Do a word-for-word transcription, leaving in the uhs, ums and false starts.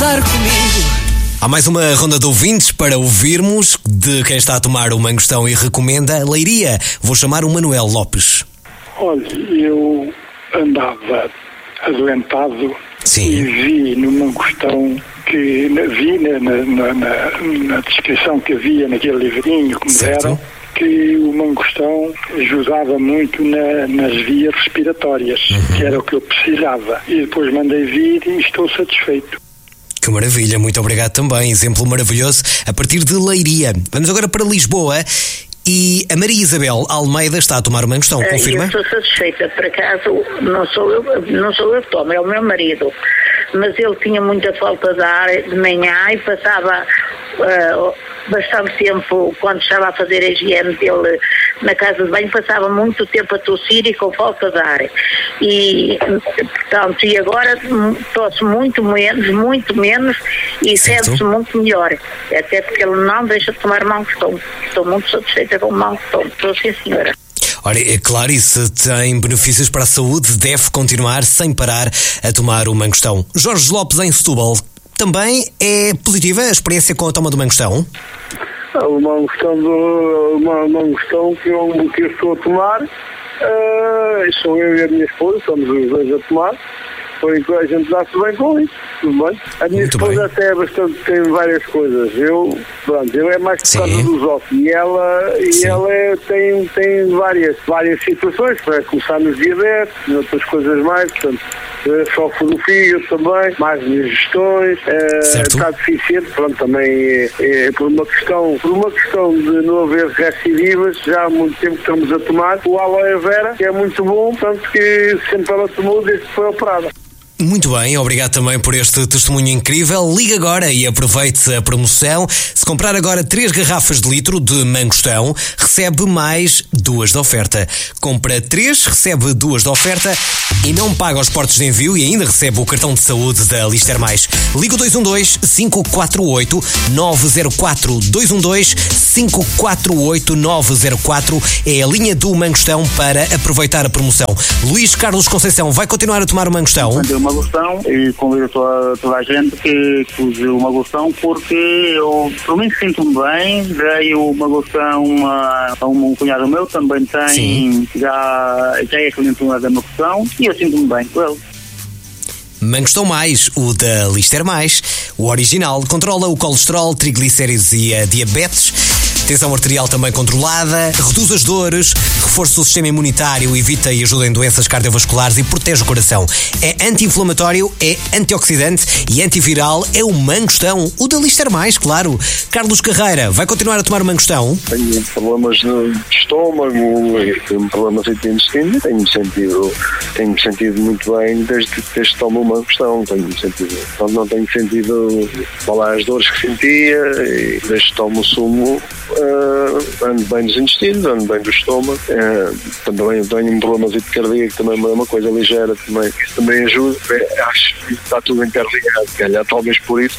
dançar comigo. Há mais uma ronda de ouvintes para ouvirmos de quem está a tomar o mangostão e recomenda Leiria. Vou chamar o Manuel Lopes. Olha, eu andava adoentado. Sim. E vi no mangostão que vi na, na, na, na descrição que havia naquele livrinho que me deram, que o mangostão ajudava muito na, nas vias respiratórias, uhum. que era o que eu precisava. E depois mandei vir e estou satisfeito. Que maravilha, muito obrigado também, exemplo maravilhoso a partir de Leiria. Vamos agora para Lisboa e a Maria Isabel Almeida está a tomar o mangostão, confirma? Eu estou satisfeita, por acaso não sou eu, não sou eu que tomo, é o meu marido, mas ele tinha muita falta de ar de manhã e passava uh, bastante tempo, quando estava a fazer a higiene dele na casa de banho, passava muito tempo a tossir e com falta de ar. E, portanto, e agora tosse muito menos, muito menos e sente-se muito melhor. Até porque ele não deixa de tomar mangostão. Estou muito satisfeita com o mangostão. Estou sim, senhora. Ora, é claro, e se tem benefícios para a saúde, deve continuar sem parar a tomar o mangostão. Jorge Lopes, em Setúbal, também é positiva a experiência com a toma do mangostão? O mangostão, do, o mangostão que, eu, que eu estou a tomar, uh, sou eu e a minha esposa, somos os dois a tomar. Foi que a gente dá-se bem com isso, tudo bem. A minha Muito esposa bem. Até é bastante, tem várias coisas. Eu, pronto, eu é mais por causa dos ossos. E ela, e ela é, tem, tem várias, várias situações, para começar nos diabetes, e outras coisas mais, portanto, sofre do fígado também, mais digestões, é, está deficiente, pronto, também é, é por uma questão, por uma questão de não haver recidivas, já há muito tempo que estamos a tomar o aloe vera, que é muito bom, tanto que sempre ela tomou desde que foi operada. Muito bem, obrigado também por este testemunho incrível. Liga agora e aproveite a promoção. Se comprar agora três garrafas de litro de mangostão, recebe mais duas de oferta. Compra três, recebe duas de oferta e não paga os portos de envio e ainda recebe o cartão de saúde da Lister Mais. Liga o dois um dois, cinco quatro oito, nove zero quatro. dois um dois, cinco quatro oito, nove zero quatro é a linha do mangostão para aproveitar a promoção. Luís Carlos Conceição vai continuar a tomar o mangostão? Mangostão e convido toda, toda a gente que use o mangostão porque eu, por mim, sinto-me bem. Dei o mangostão a, a um, um cunhado meu, também tem, já, já é cliente da mangostão e eu sinto-me bem com ele. Mangostão Mais, o da Lister Mais, o original, controla o colesterol, triglicéridos e a diabetes, tensão arterial também controlada, reduz as dores, reforça o sistema imunitário, evita e ajuda em doenças cardiovasculares e protege o coração. É anti-inflamatório, é antioxidante e antiviral, é o mangostão, o da Lister Mais, claro. Carlos Carreira, vai continuar a tomar o mangostão? Tenho problemas de estômago, tenho problemas de intestino, tenho-me sentido, tenho sentido muito bem desde, desde que tomo o mangostão, tenho sentido, não, não tenho sentido falar as dores que sentia e desde que tomo o sumo. Uh, ando bem dos intestinos, ando bem do estômago, uh, também tenho um problema de cardíaco, também é uma coisa ligeira, também, isso também ajuda. É, acho que está tudo interligado, calhar talvez por isso